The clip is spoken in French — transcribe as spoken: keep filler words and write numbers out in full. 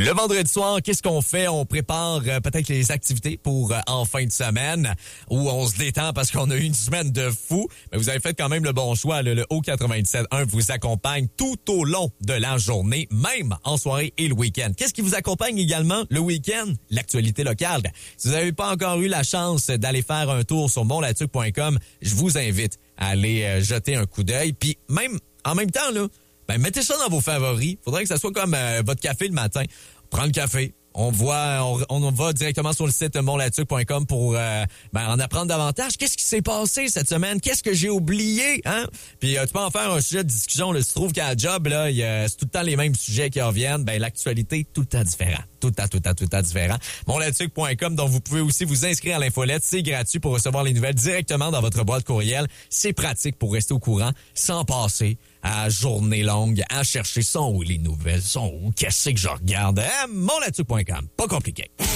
Le vendredi soir, qu'est-ce qu'on fait? On prépare euh, peut-être les activités pour euh, en fin de semaine où on se détend parce qu'on a eu une semaine de fou. Mais vous avez fait quand même le bon choix. Le, le O quatre-vingt-dix-sept un vous accompagne tout au long de la journée, même en soirée et le week-end. Qu'est-ce qui vous accompagne également le week-end? L'actualité locale. Si vous n'avez pas encore eu la chance d'aller faire un tour sur montlatuc point com, je vous invite à aller euh, jeter un coup d'œil. Puis même, en même temps, là, ben, mettez ça dans vos favoris. Faudrait que ça soit comme euh, votre café le matin. Prends le café. On voit, on, on va directement sur le site montlatuc point com pour euh, ben, en apprendre davantage. Qu'est-ce qui s'est passé cette semaine? Qu'est-ce que j'ai oublié? Hein? Puis euh, tu peux en faire un sujet de discussion. Là, si tu trouves qu'à la job, là, y a, c'est tout le temps les mêmes sujets qui reviennent. Ben, l'actualité, tout le temps différent. Tout le temps, tout le temps, tout le temps différent. montlatuc point com, donc vous pouvez aussi vous inscrire à l'infolette. C'est gratuit pour recevoir les nouvelles directement dans votre boîte courriel. C'est pratique pour rester au courant sans passer à journée longue à chercher sont où les nouvelles, sont où, qu'est-ce que je regarde. Hein? montlatuc point com, pas compliqué.